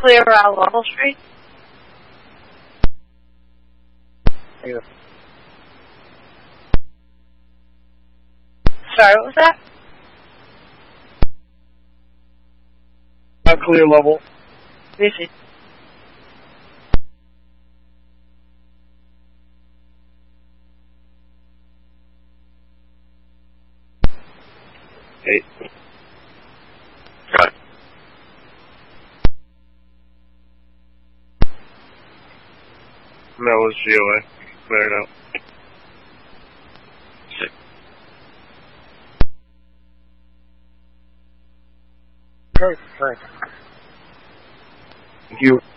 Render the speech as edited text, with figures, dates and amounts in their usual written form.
clear around Laurel Street? Yeah. Sorry, what was that? Not clear level. Busy. Hey. Got it. That was GOA. Cleared out. Okay, thanks. Thank you.